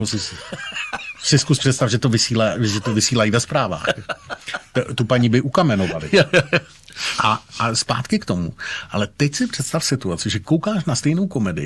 Si zkus představ, že to vysílají ve zprávách. Tu paní by ukamenovali. A zpátky k tomu. Ale teď si představ situaci, že koukáš na stejnou komedii